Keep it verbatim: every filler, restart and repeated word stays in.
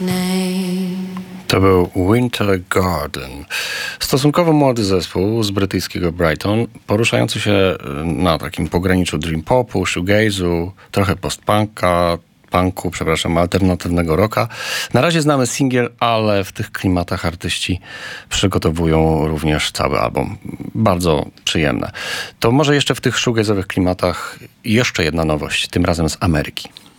To był Winter Garden. Stosunkowo młody zespół z brytyjskiego Brighton, poruszający się na takim pograniczu dream popu, shoegaze'u, trochę post-punka, punku, przepraszam, alternatywnego rocka. Na razie znamy singiel, ale w tych klimatach artyści przygotowują również cały album. Bardzo przyjemne. To może jeszcze w tych shoegaze'owych klimatach jeszcze jedna nowość, tym razem z Ameryki.